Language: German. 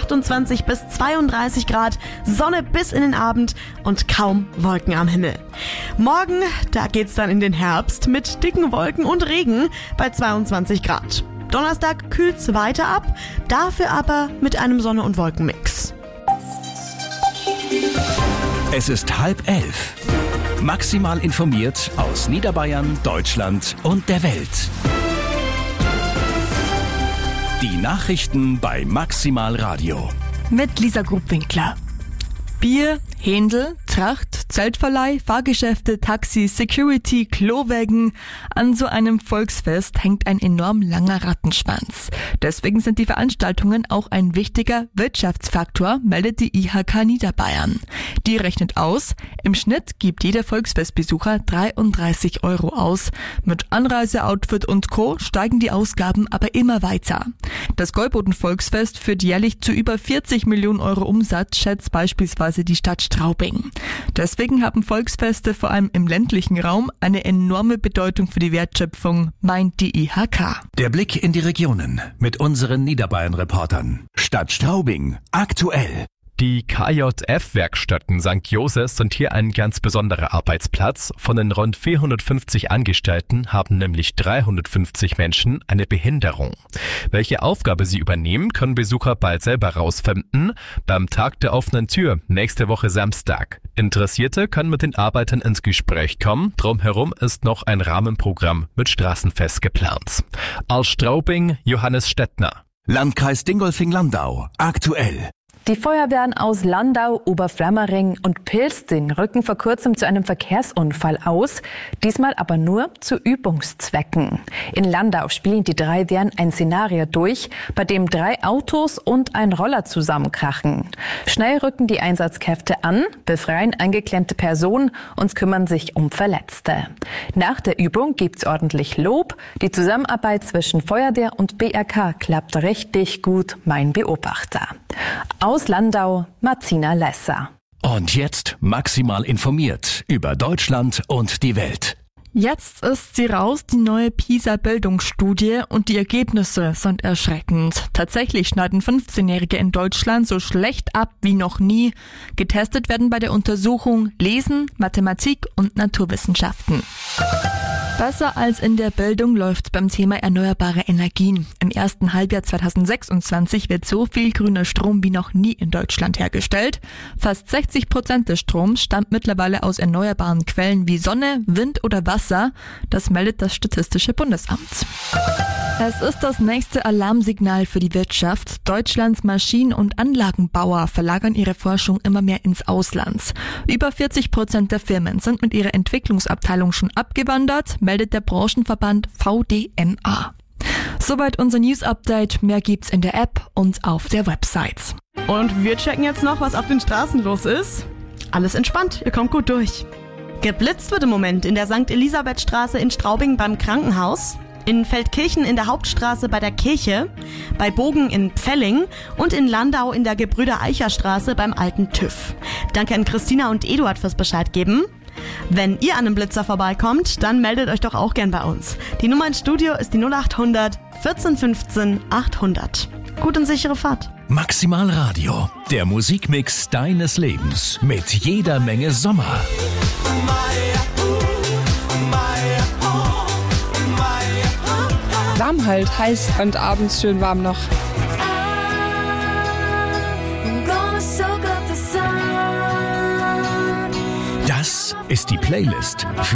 28 bis 32 Grad, Sonne bis in den Abend und kaum Wolken am Himmel. Morgen, da geht's dann in den Herbst mit dicken Wolken und Regen bei 22 Grad. Donnerstag kühlt's weiter ab, dafür aber mit einem Sonne- und Wolkenmix. Es ist 10:30. Maximal informiert aus Niederbayern, Deutschland und der Welt. Die Nachrichten bei Maximal Radio. Mit Lisa Grubwinkler. Bier, Händel, Tracht, Zeltverleih, Fahrgeschäfte, Taxis, Security, Klowägen. An so einem Volksfest hängt ein enorm langer Rattenschwanz. Deswegen sind die Veranstaltungen auch ein wichtiger Wirtschaftsfaktor, meldet die IHK Niederbayern. Die rechnet aus, im Schnitt gibt jeder Volksfestbesucher 33 € aus. Mit Anreise, Outfit und Co. steigen die Ausgaben aber immer weiter. Das Gäuboden-Volksfest führt jährlich zu über 40 Millionen € Umsatz, schätzt beispielsweise die Stadt Straubing. Deswegen haben Volksfeste vor allem im ländlichen Raum eine enorme Bedeutung für die Wertschöpfung, meint die IHK. Der Blick in die Regionen mit unseren Niederbayern-Reportern. Stadt Straubing, aktuell. Die KJF-Werkstätten St. Josef sind hier ein ganz besonderer Arbeitsplatz. Von den rund 450 Angestellten haben nämlich 350 Menschen eine Behinderung. Welche Aufgabe sie übernehmen, können Besucher bald selber rausfinden. Beim Tag der offenen Tür nächste Woche Samstag. Interessierte können mit den Arbeitern ins Gespräch kommen. Drumherum ist noch ein Rahmenprogramm mit Straßenfest geplant. Aus Straubing, Johannes Stettner. Landkreis Dingolfing-Landau, aktuell. Die Feuerwehren aus Landau, Oberflammering und Pilsting rücken vor kurzem zu einem Verkehrsunfall aus, diesmal aber nur zu Übungszwecken. In Landau spielen die 3 Wehren ein Szenario durch, bei dem 3 Autos und ein Roller zusammenkrachen. Schnell rücken die Einsatzkräfte an, befreien eingeklemmte Personen und kümmern sich um Verletzte. Nach der Übung gibt's ordentlich Lob. Die Zusammenarbeit zwischen Feuerwehr und BRK klappt richtig gut, mein Beobachter. Aus Landau, Martina Lesser. Und jetzt maximal informiert über Deutschland und die Welt. Jetzt ist sie raus, die neue PISA-Bildungsstudie, und die Ergebnisse sind erschreckend. Tatsächlich schneiden 15-Jährige in Deutschland so schlecht ab wie noch nie. Getestet werden bei der Untersuchung Lesen, Mathematik und Naturwissenschaften. Besser als in der Bildung läuft beim Thema erneuerbare Energien. Im ersten Halbjahr 2026 wird so viel grüner Strom wie noch nie in Deutschland hergestellt. Fast 60% des Stroms stammt mittlerweile aus erneuerbaren Quellen wie Sonne, Wind oder Wasser. Das meldet das Statistische Bundesamt. Es ist das nächste Alarmsignal für die Wirtschaft. Deutschlands Maschinen- und Anlagenbauer verlagern ihre Forschung immer mehr ins Ausland. Über 40% der Firmen sind mit ihrer Entwicklungsabteilung schon abgewandert, meldet der Branchenverband VDMA. Soweit unser News-Update. Mehr gibt's in der App und auf der Website. Und wir checken jetzt noch, was auf den Straßen los ist. Alles entspannt, ihr kommt gut durch. Geblitzt wird im Moment in der St. Elisabethstraße in Straubing beim Krankenhaus, in Feldkirchen in der Hauptstraße bei der Kirche, bei Bogen in Pfelling und in Landau in der Gebrüder-Eicher-Straße beim alten TÜV. Danke an Christina und Eduard fürs Bescheid geben. Wenn ihr an einem Blitzer vorbeikommt, dann meldet euch doch auch gern bei uns. Die Nummer ins Studio ist die 0800 14 15 800. Gut und sichere Fahrt. Maximal Radio, der Musikmix deines Lebens mit jeder Menge Sommer. Warm halt, heiß und abends schön warm noch. Das ist die Playlist für